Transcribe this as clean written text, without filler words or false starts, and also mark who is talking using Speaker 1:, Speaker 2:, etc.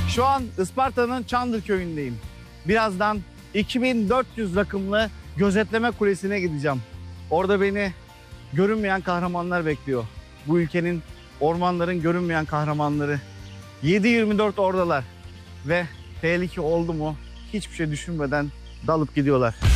Speaker 1: Şu an Isparta'nın Çandır köyündeyim. Birazdan 2400 rakımlı gözetleme kulesine gideceğim. Orada beni görünmeyen kahramanlar bekliyor. Bu ülkenin, ormanların görünmeyen kahramanları. 7/24 oradalar ve tehlike oldu mu hiçbir şey düşünmeden dalıp gidiyorlar.